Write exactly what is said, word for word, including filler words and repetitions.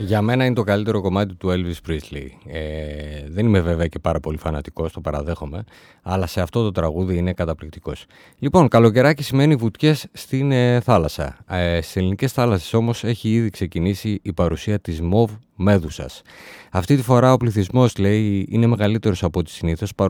Για μένα είναι το καλύτερο κομμάτι του Elvis Presley. Ε, δεν είμαι βέβαια και πάρα πολύ φανατικός, το παραδέχομαι, αλλά σε αυτό το τραγούδι είναι καταπληκτικός. Λοιπόν, καλοκαιράκι σημαίνει βουτιές στην ε, θάλασσα. Ε, στις ελληνικές θάλασσες όμως έχει ήδη ξεκινήσει η παρουσία της μοβ μέδουσας. Αυτή τη φορά ο πληθυσμός, λέει, είναι μεγαλύτερος από ό,τι συνήθως,